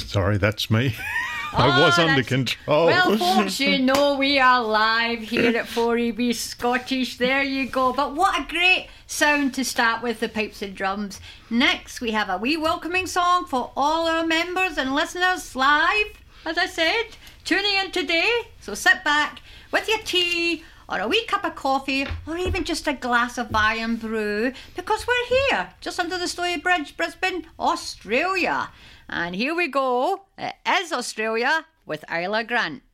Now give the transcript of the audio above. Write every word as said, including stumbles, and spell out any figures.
Sorry, that's me. I Oh, was under that's- control. Well, folks, you know we are live here at four E B Scottish. There you go. But what a great sound to start with, the pipes and drums. Next, we have a wee welcoming song for all our members and listeners live, as I said, tuning in today. So sit back with your tea or a wee cup of coffee or even just a glass of iron brew, because we're here, just under the Story Bridge, Brisbane, Australia. And here we go. It is Australia with Isla Grant.